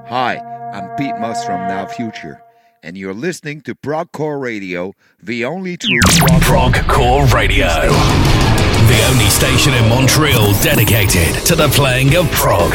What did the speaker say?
Hi, I'm Pete Musk from Now Future, and you're listening to Progcore Radio, the only true Progcore Radio. The only station in Montreal dedicated to the playing of prog.